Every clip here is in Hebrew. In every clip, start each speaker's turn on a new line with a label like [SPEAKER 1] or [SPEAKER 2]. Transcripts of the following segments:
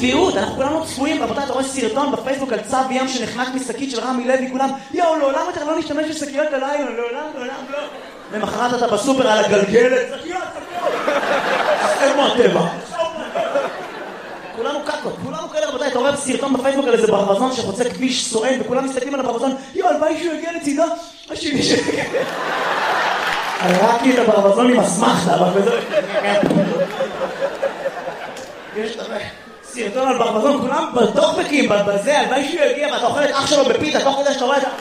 [SPEAKER 1] צביעות, אנחנו כולנו צפויים, רבותיי, אתה רואה סרטון בפייסבוק על צב ים שנחנק משקית של רמי לוי, כולם, יאו, לעולם יותר לא נשתמש בשקיות הלילה, לעולם לא. למחרת אתה בסופר על הגלגלת, שקיות. איפה הטבע? כולנו קקות, כולנו כאלה, רבותיי, אתה רואה סרטון בפייסבוק על איזה ברווזון שחוצה כביש סואן, וכולם מסתכלים על הברווזון, יאו, הלוואי שהוא יגיע לצידו, השני שיגיע. ראיתי את הברווזון עם הסמכת, אבל בזה... יש סרטון על ברווזון, כולם בטוקבקים, בזה, הלוואי שהוא יגיע, ואתה אוכל את אח שלו בפיתה, תוך כדי שאתה רואה את ה...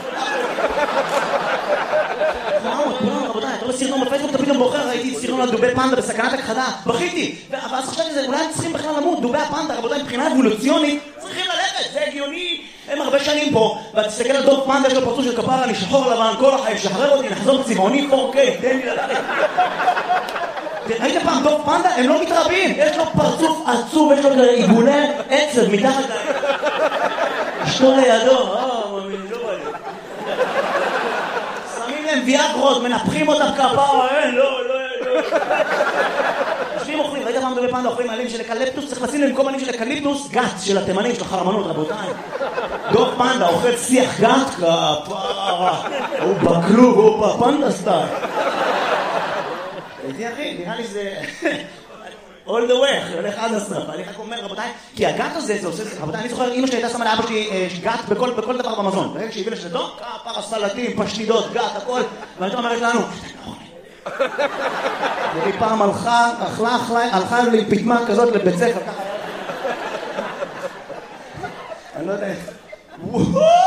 [SPEAKER 1] כולם, רבותיי, אתה רואה סרטון בפייסבוק, אתה פתאום בוחר, ראיתי סרטון על דובי פנדה בסכנת הכחדה, בכיתי, ואז חשבתי שזה, אולי הם צריכים בכלל למות, דובי הפנדה, רבותיי, מבחינה אבולוציונית, צריכים ללכת, זה הגיוני, הם הרבה שנים פה, ואתה תסתכל על דוב פנדה, יש לו פרצוף של כפרה, אני שחור לבן, כל החיים, שחרר אותי, נחזור צבעוני 4K, תן לי ללכת. ראית פעם דוב פנדה? הם לא מתרבים, יש לו פרצוף עצוב, יש לו עיגולי עצב מתחת אשתו לידו, שמים להם ויאגרות, מנפחים אותם כפרה, לא. יושבים אוכלים, ראית פעם דובי פנדה אוכלים עלים של אקליפטוס, צריך לשים להם במקום עלים של אקליפטוס, גת של התימנים, של החרמנות, רבותיי. דוב פנדה אוכל שיח גת, כפרה, הוא בקלוב, הוא בפנדה סטייל. איתי אחי, נראה לי זה... all the way, הולך עד הסוף. אני רק אומר, רבותיי, כי הגת הזה, זה עושה... רבותיי, אני זוכר, אמא שלי הייתה שמה לאבא שלי גת בכל דבר במזון. כשהביא לשלטו, כפרה, סלטים, פשטידות, גת, הכל. ואני אומרת לנו, היא פעם הלכה לי פתמה כזאת לבית ספר, ככה. אני לא יודע...